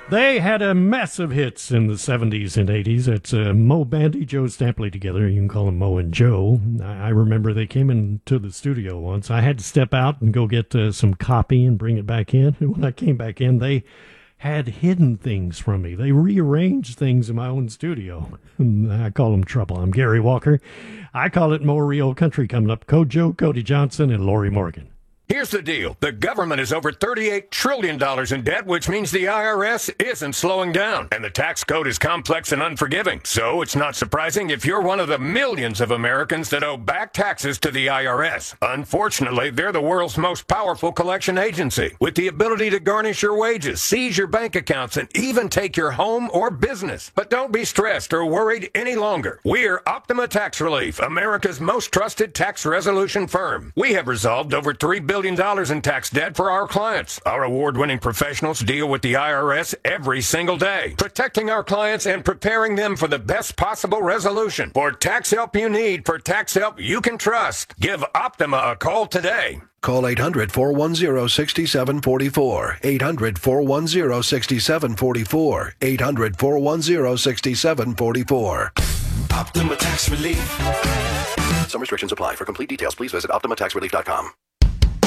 They had a mess of hits in the 70s and 80s. It's Mo Bandy, Joe Stampley together. You can call them Mo and Joe. I remember they came into the studio once. I had to step out and go get some copy and bring it back in. And when I came back in, they had hidden things from me. They rearranged things in my own studio. I call them trouble. I'm Gary Walker. I call it more real country coming up. Code Joe, Cody Johnson, and Lori Morgan. Here's the deal. The government is over $38 trillion in debt, which means the IRS isn't slowing down. And the tax code is complex and unforgiving. So it's not surprising if you're one of the millions of Americans that owe back taxes to the IRS. Unfortunately, they're the world's most powerful collection agency, with the ability to garnish your wages, seize your bank accounts, and even take your home or business. But don't be stressed or worried any longer. We're Optima Tax Relief, America's most trusted tax resolution firm. We have resolved over $3 billion in tax debt for our clients. Our award-winning professionals deal with the IRS every single day, protecting our clients and preparing them for the best possible resolution. For tax help you need, for tax help you can trust, give Optima a call today. Call 800-410-6744. 800-410-6744. 800-410-6744. Optima Tax Relief. Some restrictions apply. For complete details, please visit OptimaTaxRelief.com.